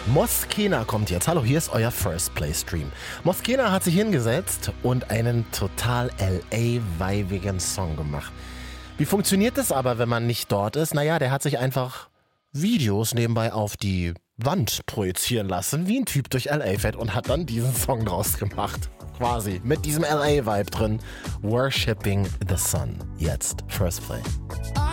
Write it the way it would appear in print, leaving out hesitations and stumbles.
Moskena kommt jetzt. Hallo, hier ist euer First Play Stream. Moskena hat sich hingesetzt und einen total LA-weibigen Song gemacht. Wie funktioniert das aber, wenn man nicht dort ist? Naja, der hat sich einfach Videos nebenbei auf die Wand projizieren lassen, wie ein Typ durch LA fährt und hat dann diesen Song draus gemacht. Quasi mit diesem LA-Vibe drin. Worshipping the Sun. Jetzt First Play.